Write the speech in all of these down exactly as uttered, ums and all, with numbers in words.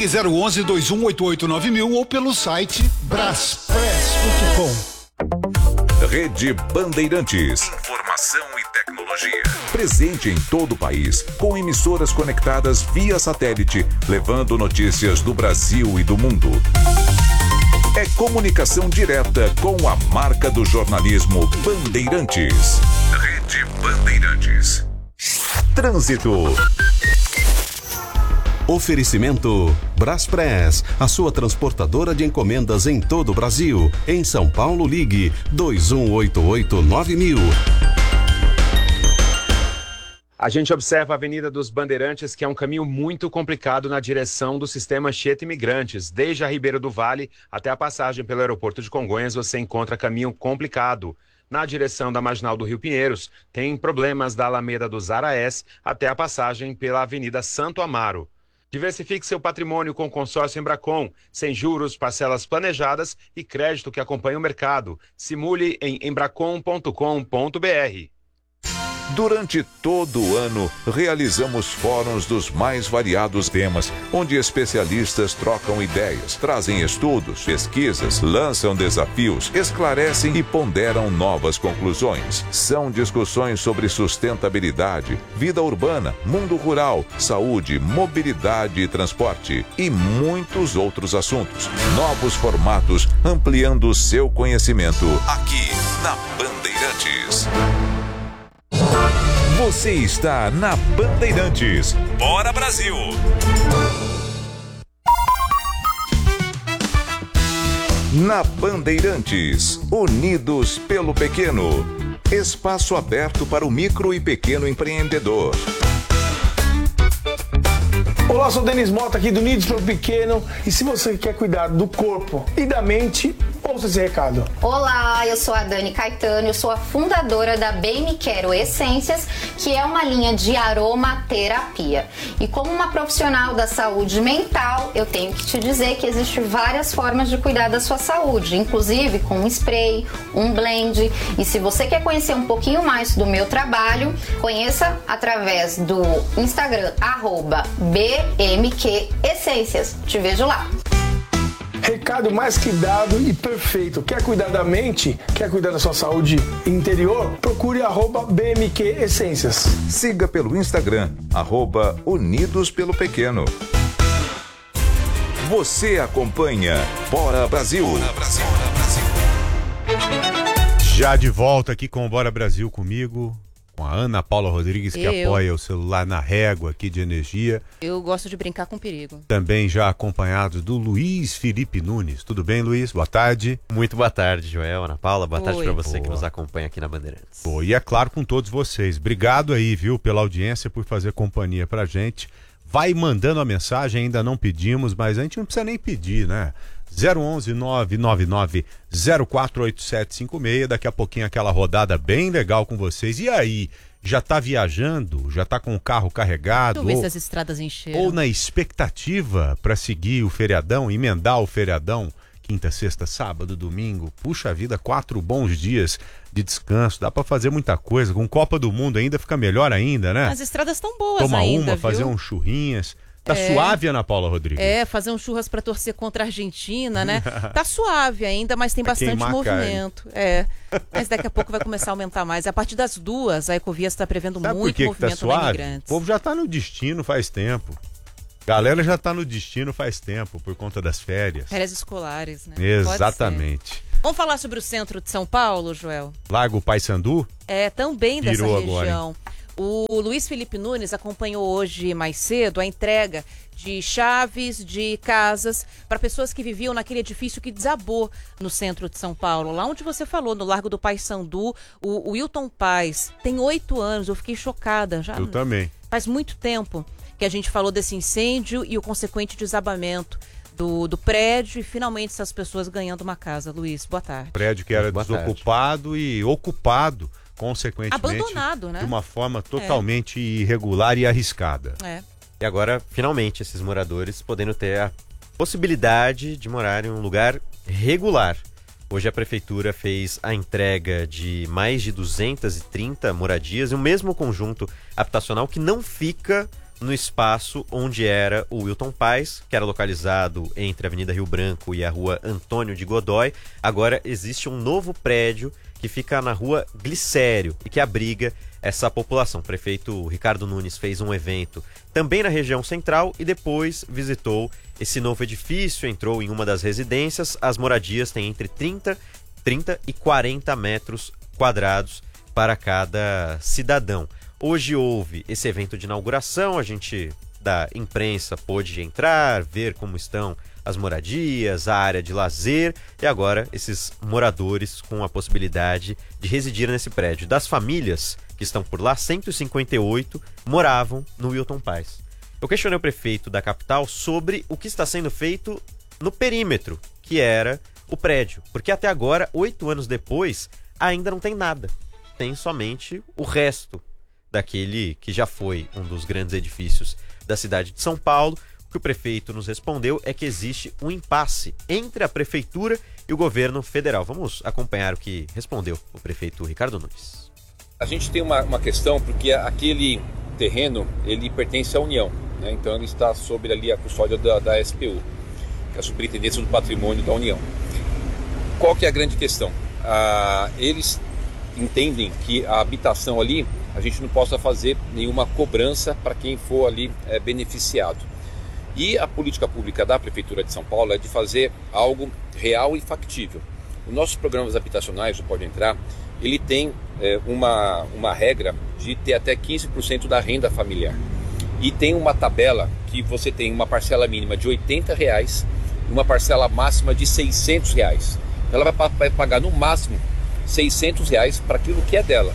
Ligue zero onze, dois um oito oito, nove mil ou pelo site braspress ponto com. Rede Bandeirantes. Informação e tecnologia. Presente em todo o país, com emissoras conectadas via satélite, levando notícias do Brasil e do mundo. É comunicação direta com a marca do jornalismo Bandeirantes. Rede Bandeirantes. Trânsito. Oferecimento Braspress, a sua transportadora de encomendas em todo o Brasil. Em São Paulo, ligue dois um oito oito, nove mil. A gente observa a Avenida dos Bandeirantes, que é um caminho muito complicado na direção do sistema Anchieta Imigrantes. Desde a Ribeira do Vale até a passagem pelo aeroporto de Congonhas, você encontra caminho complicado. Na direção da Marginal do Rio Pinheiros, tem problemas da Alameda dos Araés até a passagem pela Avenida Santo Amaro. Diversifique seu patrimônio com o consórcio Embracon, sem juros, parcelas planejadas e crédito que acompanha o mercado. Simule em embracon ponto com ponto br. Durante todo o ano, realizamos fóruns dos mais variados temas, onde especialistas trocam ideias, trazem estudos, pesquisas, lançam desafios, esclarecem e ponderam novas conclusões. São discussões sobre sustentabilidade, vida urbana, mundo rural, saúde, mobilidade e transporte e muitos outros assuntos. Novos formatos, ampliando o seu conhecimento aqui na Bandeirantes. Você está na Bandeirantes. Bora, Brasil! Na Bandeirantes, unidos pelo pequeno. Espaço aberto para o micro e pequeno empreendedor. Olá, sou o Denis Mota aqui do Unidos pelo Pequeno. E se você quer cuidar do corpo e da mente, ouça esse recado. Olá, eu sou a Dani Caetano, eu sou a fundadora da Bem Me Quero Essências, que é uma linha de aromaterapia. E como uma profissional da saúde mental, eu tenho que te dizer que existem várias formas de cuidar da sua saúde, inclusive com um spray, um blend. E se você quer conhecer um pouquinho mais do meu trabalho, conheça através do Instagram, arroba B M Q Essências. Te vejo lá. Recado mais que dado e perfeito. Quer cuidar da mente? Quer cuidar da sua saúde interior? Procure arroba B M Q Essências. Siga pelo Instagram, arroba Unidos pelo Pequeno. Você acompanha Bora Brasil. Bora Brasil. Já de volta aqui com o Bora Brasil comigo, com a Ana Paula Rodrigues, que Eu. apoia o celular na régua aqui de energia. Eu gosto de brincar com perigo. Também já acompanhado do Luiz Felipe Nunes. Tudo bem, Luiz? Boa tarde. Muito boa tarde, Joel, Ana Paula. Boa Oi. tarde para você Boa. que nos acompanha aqui na Bandeirantes. Pô, e é claro com todos vocês. Obrigado aí, viu, pela audiência, por fazer companhia pra gente. Vai mandando a mensagem, ainda não pedimos, mas a gente não precisa nem pedir, né? zero onze, nove nove nove, zero quatro oito sete cinco seis. Daqui a pouquinho aquela rodada bem legal com vocês. E aí, já tá viajando? Já tá com o carro carregado? Deixa eu ver ou, se as estradas encheram. ou na expectativa para seguir o feriadão, emendar o feriadão, quinta, sexta, sábado, domingo. Puxa vida, quatro bons dias de descanso. Dá para fazer muita coisa. Com Copa do Mundo ainda fica melhor ainda, né? As estradas estão boas Toma ainda, uma, viu? fazer um churrinhas. Tá É. suave, Ana Paula Rodrigues? É, fazer um churras pra torcer contra a Argentina, né? Tá suave ainda, mas tem Pra bastante queimar a movimento. É, mas daqui a pouco vai começar a aumentar mais. A partir das duas, a Ecovias está prevendo Sabe muito por que que tá movimento de suave? O imigrantes. povo já tá no destino faz tempo. Galera já tá no destino faz tempo, por conta das férias. Férias escolares, né? Pode ser. Exatamente. Vamos falar sobre o centro de São Paulo, Joel? Largo Paissandu? É, também dessa Pirou região. agora, O Luiz Felipe Nunes acompanhou hoje mais cedo a entrega de chaves de casas para pessoas que viviam naquele edifício que desabou no centro de São Paulo. Lá onde você falou, no Largo do Paissandu, o, o Wilton Paz tem oito anos. Eu fiquei chocada. Já Eu também. Faz muito tempo que a gente falou desse incêndio e o consequente desabamento do, do prédio e finalmente essas pessoas ganhando uma casa. Luiz, boa tarde. Prédio que era Boa desocupado tarde. e ocupado, consequentemente, abandonado, né? de uma forma totalmente é. irregular e arriscada. É. E agora, finalmente, esses moradores podendo ter a possibilidade de morar em um lugar regular. Hoje a prefeitura fez a entrega de mais de duzentas e trinta moradias e o mesmo conjunto habitacional que não fica no espaço onde era o Wilton Paes, que era localizado entre a Avenida Rio Branco e a Rua Antônio de Godoy. Agora existe um novo prédio que fica na Rua Glicério e que abriga essa população. O prefeito Ricardo Nunes fez um evento também na região central e depois visitou esse novo edifício, entrou em uma das residências. As moradias têm entre trinta, trinta e quarenta metros quadrados para cada cidadão. Hoje houve esse evento de inauguração, a gente da imprensa pôde entrar, ver como estão as moradias, a área de lazer e agora esses moradores com a possibilidade de residir nesse prédio. Das famílias que estão por lá, cento e cinquenta e oito moravam no Wilton Paes. Eu questionei o prefeito da capital sobre o que está sendo feito no perímetro, que era o prédio, porque até agora, oito anos depois, ainda não tem nada. Tem somente o resto daquele que já foi um dos grandes edifícios da cidade de São Paulo. O que o prefeito nos respondeu é que existe um impasse entre a prefeitura e o governo federal. Vamos acompanhar o que respondeu o prefeito Ricardo Nunes. A gente tem uma, uma questão porque aquele terreno ele pertence à União, né? Então ele está sob ali a custódia da, da S P U, que é a Superintendência do Patrimônio da União. Qual que é a grande questão? Ah, eles entendem que a habitação ali a gente não possa fazer nenhuma cobrança para quem for ali é, beneficiado. E a política pública da Prefeitura de São Paulo é de fazer algo real e factível. Os nossos programas habitacionais, o Pode Entrar, ele tem é, uma, uma regra de ter até quinze por cento da renda familiar. E tem uma tabela que você tem uma parcela mínima de oitenta reais e uma parcela máxima de seiscentos reais. Ela vai, vai pagar no máximo seiscentos reais para aquilo que é dela.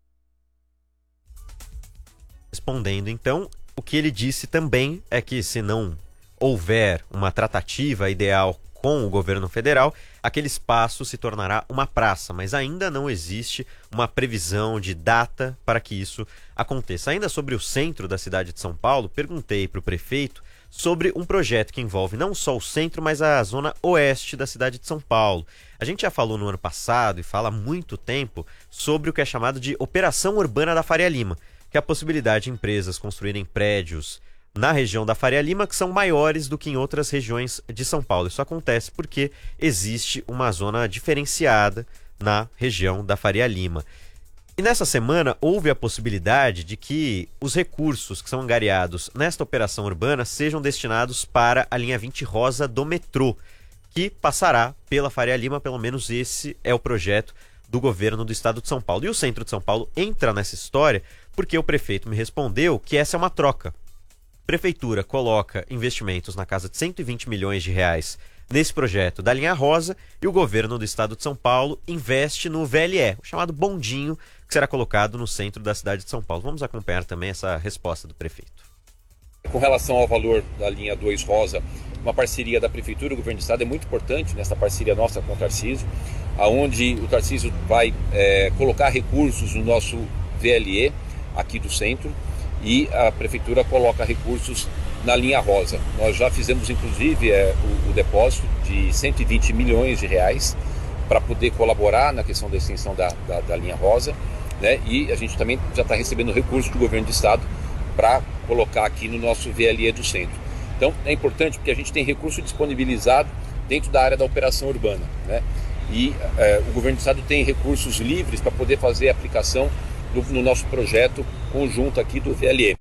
Respondendo então, o que ele disse também é que se não houver uma tratativa ideal com o governo federal, aquele espaço se tornará uma praça, mas ainda não existe uma previsão de data para que isso aconteça. Ainda sobre o centro da cidade de São Paulo, perguntei para o prefeito sobre um projeto que envolve não só o centro, mas a zona oeste da cidade de São Paulo. A gente já falou no ano passado e fala há muito tempo sobre o que é chamado de Operação Urbana da Faria Lima, que é a possibilidade de empresas construírem prédios na região da Faria Lima que são maiores do que em outras regiões de São Paulo. Isso acontece porque existe uma zona diferenciada na região da Faria Lima. E nessa semana houve a possibilidade de que os recursos que são angariados nesta operação urbana sejam destinados para a linha vinte Rosa do metrô, que passará pela Faria Lima, pelo menos esse é o projeto do governo do estado de São Paulo. E o centro de São Paulo entra nessa história porque o prefeito me respondeu que essa é uma troca. A prefeitura coloca investimentos na casa de cento e vinte milhões de reais nesse projeto da linha rosa e o governo do estado de São Paulo investe no V L E, o chamado bondinho, que será colocado no centro da cidade de São Paulo. Vamos acompanhar também essa resposta do prefeito. Com relação ao valor da linha dois Rosa, uma parceria da Prefeitura e do Governo do Estado é muito importante nessa parceria nossa com o Tarcísio, onde o Tarcísio vai é, colocar recursos no nosso V L E aqui do centro e a Prefeitura coloca recursos na linha rosa. Nós já fizemos inclusive é, o, o depósito de cento e vinte milhões de reais para poder colaborar na questão da extensão da, da, da linha rosa, né? E a gente também já está recebendo recursos do Governo do Estado para colocar aqui no nosso V L E do centro. Então é importante porque a gente tem recurso disponibilizado dentro da área da operação urbana, né? E é, o Governo do Estado tem recursos livres para poder fazer a aplicação do, no nosso projeto conjunto aqui do V L E.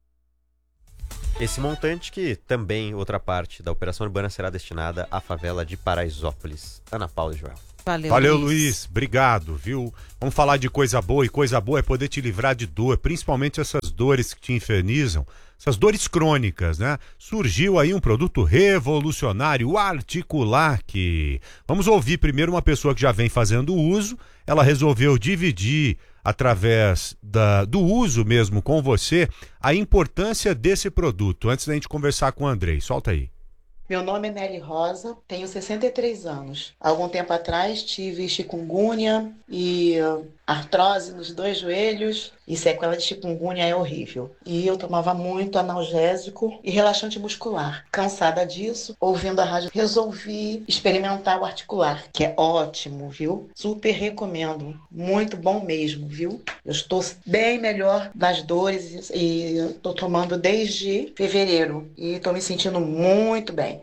Esse montante que também, outra parte da operação urbana, será destinada à favela de Paraisópolis. Ana Paula e Joel. Valeu, Valeu Luiz. Luiz. Obrigado, viu? Vamos falar de coisa boa, e coisa boa é poder te livrar de dor, principalmente essas dores que te infernizam, essas dores crônicas, né? Surgiu aí um produto revolucionário, o Articulac. Vamos ouvir primeiro uma pessoa que já vem fazendo uso, ela resolveu dividir através da, do uso mesmo com você a importância desse produto, antes da gente conversar com o Andrei. Solta aí. Meu nome é Nelly Rosa, tenho sessenta e três anos. Há algum tempo atrás tive chikungunya e artrose nos dois joelhos e sequela de chikungunya é horrível. E eu tomava muito analgésico e relaxante muscular. Cansada disso, ouvindo a rádio, resolvi experimentar o articular, que é ótimo, viu? Super recomendo. Muito bom mesmo, viu? Eu estou bem melhor das dores e estou tomando desde fevereiro e estou me sentindo muito bem.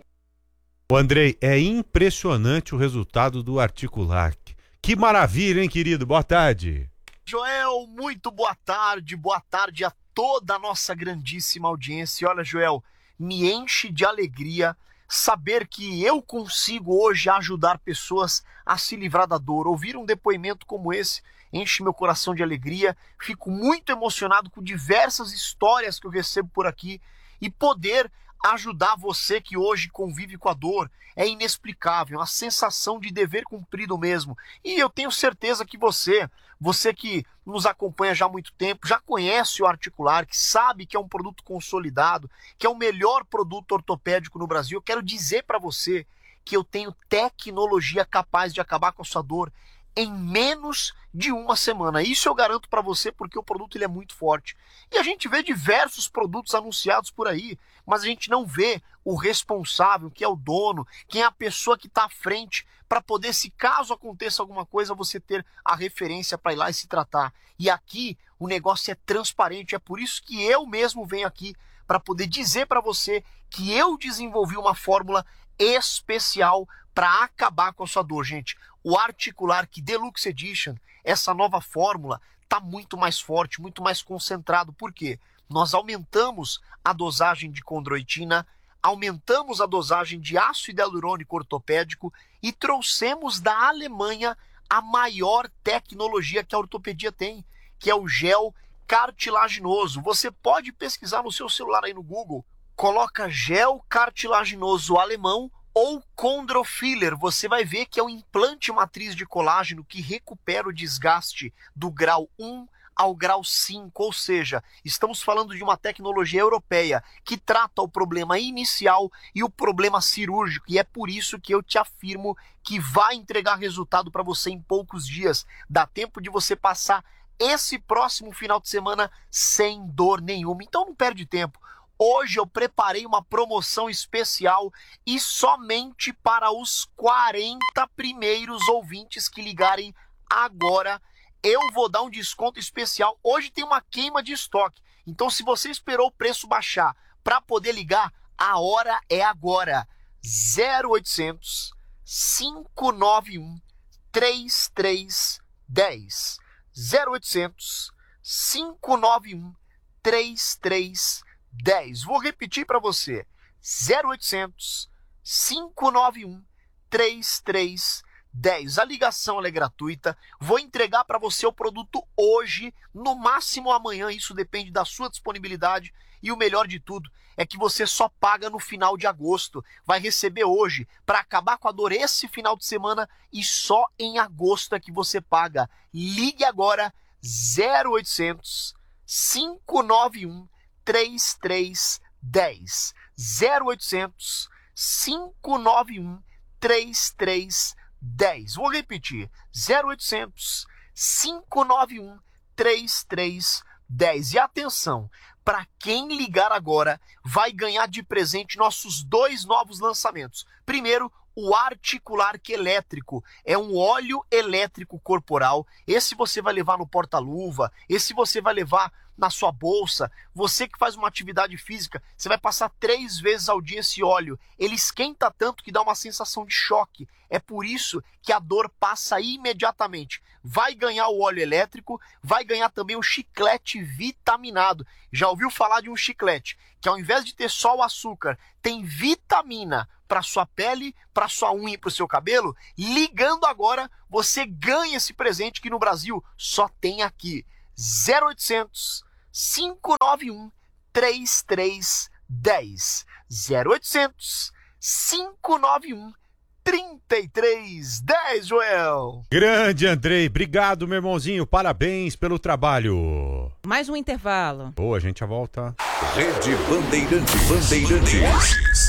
O Andrei, é impressionante o resultado do articular. Que maravilha, hein, querido? Boa tarde. Joel, muito boa tarde. Boa tarde a toda a nossa grandíssima audiência. E olha, Joel, me enche de alegria saber que eu consigo hoje ajudar pessoas a se livrar da dor. Ouvir um depoimento como esse enche meu coração de alegria. Fico muito emocionado com diversas histórias que eu recebo por aqui e poder ajudar você que hoje convive com a dor é inexplicável, uma sensação de dever cumprido mesmo. E eu tenho certeza que você, você que nos acompanha já há muito tempo, já conhece o articular, que sabe que é um produto consolidado, que é o melhor produto ortopédico no Brasil. Eu quero dizer para você que eu tenho tecnologia capaz de acabar com a sua dor em menos de uma semana. Isso eu garanto para você porque o produto ele é muito forte. E a gente vê diversos produtos anunciados por aí, mas a gente não vê o responsável, que é o dono, quem é a pessoa que está à frente para poder, se caso aconteça alguma coisa, você ter a referência para ir lá e se tratar. E aqui o negócio é transparente, é por isso que eu mesmo venho aqui para poder dizer para você que eu desenvolvi uma fórmula especial para acabar com a sua dor, gente. O Articular que Deluxe Edition, essa nova fórmula, está muito mais forte, muito mais concentrado. Por quê? Nós aumentamos a dosagem de condroitina, aumentamos a dosagem de ácido hialurônico ortopédico e trouxemos da Alemanha a maior tecnologia que a ortopedia tem, que é o gel cartilaginoso. Você pode pesquisar no seu celular aí no Google, coloca gel cartilaginoso alemão ou Chondrofiller, você vai ver que é um implante matriz de colágeno que recupera o desgaste do grau um ao grau cinco, ou seja, estamos falando de uma tecnologia europeia que trata o problema inicial e o problema cirúrgico, e é por isso que eu te afirmo que vai entregar resultado para você em poucos dias. Dá tempo de você passar esse próximo final de semana sem dor nenhuma, então não perde tempo. Hoje eu preparei uma promoção especial e somente para os quarenta primeiros ouvintes que ligarem agora eu vou dar um desconto especial. Hoje tem uma queima de estoque, então se você esperou o preço baixar para poder ligar, a hora é agora. zero oitocentos, cinco nove um, três três um zero. zero oitocentos, cinco nove um, três três dez. Vou repetir para você. zero oitocentos, cinco nove um, três três dez. A ligação ela é gratuita. Vou entregar para você o produto hoje, no máximo amanhã. Isso depende da sua disponibilidade. E o melhor de tudo é que você só paga no final de agosto. Vai receber hoje para acabar com a dor esse final de semana e só em agosto é que você paga. Ligue agora zero oitocentos, cinco nove um, três três dez. zero oitocentos, cinco nove um, três três dez. Vou repetir. zero oitocentos, cinco nove um, três três dez. E atenção, para quem ligar agora, vai ganhar de presente nossos dois novos lançamentos. Primeiro, o Articular que elétrico. É um óleo elétrico corporal. Esse você vai levar no porta-luva, esse você vai levar na sua bolsa. Você que faz uma atividade física, você vai passar três vezes ao dia esse óleo. Ele esquenta tanto que dá uma sensação de choque. É por isso que a dor passa imediatamente. Vai ganhar o óleo elétrico, vai ganhar também o chiclete vitaminado. Já ouviu falar de um chiclete que ao invés de ter só o açúcar, tem vitamina para sua pele, para sua unha e para o seu cabelo? Ligando agora, você ganha esse presente que no Brasil só tem aqui. zero oitocentos, cinco nove um, três três dez. zero oitocentos, cinco nove um, três três dez, Joel. Grande, Andrei. Obrigado, meu irmãozinho. Parabéns pelo trabalho. Mais um intervalo. Boa, a gente já volta. Rede Bandeirantes. Bandeirantes.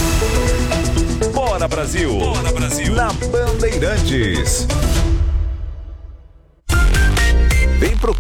Bora, Brasil. Bora, Brasil. Na Bandeirantes.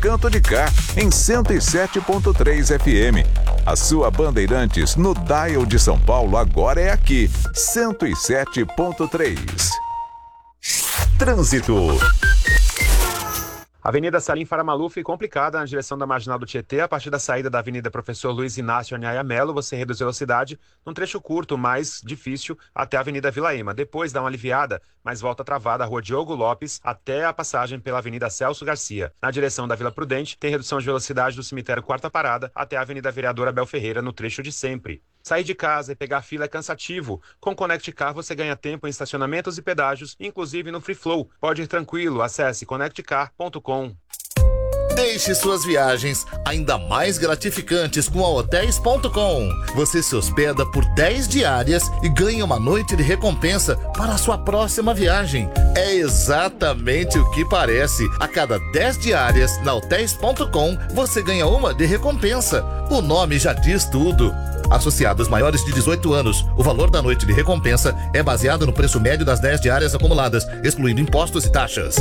canto de cá, em cento e sete ponto três F M. A sua Bandeirantes no dial de São Paulo agora é aqui, cento e sete ponto três. Trânsito. Avenida Salim Faramaluf complicada na direção da Marginal do Tietê. A partir da saída da Avenida Professor Luiz Inácio Anhaia Melo, você reduz a velocidade num trecho curto, mais difícil, até a Avenida Vila Ema. Depois dá uma aliviada, mas volta travada a Rua Diogo Lopes até a passagem pela Avenida Celso Garcia. Na direção da Vila Prudente, tem redução de velocidade do cemitério Quarta Parada até a Avenida Vereador Abel Ferreira, no trecho de sempre. Sair de casa e pegar fila é cansativo. Com o Conect Car você ganha tempo em estacionamentos e pedágios, inclusive no Free Flow. Pode ir tranquilo, acesse conect car ponto com. Deixe suas viagens ainda mais gratificantes com a hotéis ponto com. Você se hospeda por dez diárias e ganha uma noite de recompensa para a sua próxima viagem. É exatamente o que parece. A cada dez diárias na hotéis ponto com, você ganha uma de recompensa. O nome já diz tudo. Associados maiores de dezoito anos, o valor da noite de recompensa é baseado no preço médio das dez diárias acumuladas, excluindo impostos e taxas.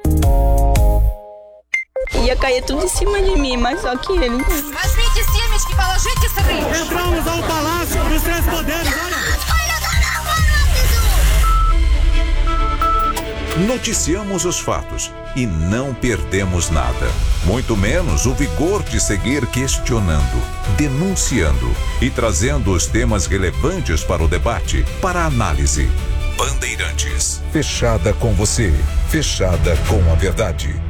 Ia cair tudo em cima de mim, mas só que ele... Mas vem de cima, que fala, gente, isso aí. Entramos ao Palácio dos Três Poderes, olha. Noticiamos os fatos e não perdemos nada. Muito menos o vigor de seguir questionando, denunciando e trazendo os temas relevantes para o debate, para a análise. Bandeirantes. Fechada com você. Fechada com a verdade.